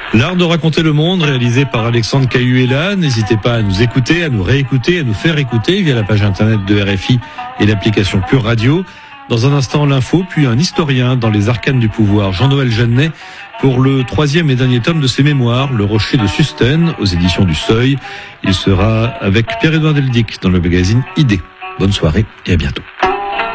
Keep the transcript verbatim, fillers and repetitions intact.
L'art de raconter le monde, réalisé par Alexandre Cayuela. N'hésitez pas à nous écouter, à nous réécouter, à nous faire écouter via la page internet de R F I et l'application Pure Radio. Dans un instant, l'info, puis un historien dans les arcanes du pouvoir, Jean-Noël Jeannet, pour le troisième et dernier tome de ses mémoires, Le Rocher de Susten, aux éditions du Seuil. Il sera avec Pierre-Édouard Deldic dans le magazine Idée. Bonne soirée et à bientôt.